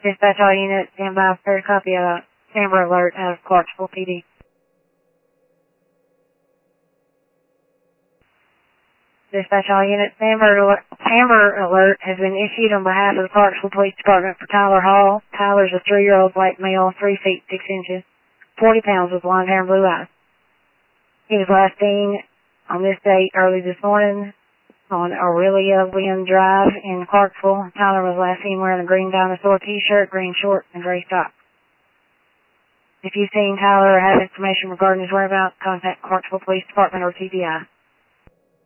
Dispatch all units, stand by for a copy of Amber Alert out of Clarksville PD. Dispatch all units, Amber Alert has been issued on behalf of the Clarksville Police Department for Tyler Hall. Tyler's a 3-year-old white male, 3 feet 6 inches, 40 pounds with blonde hair and blue eyes. He was last seen on this date early this morning on Aurelia William Drive in Clarksville. Tyler was last seen wearing a green dinosaur t-shirt, green shorts, and gray socks. If you've seen Tyler or have information regarding his whereabouts, contact Clarksville Police Department or TBI.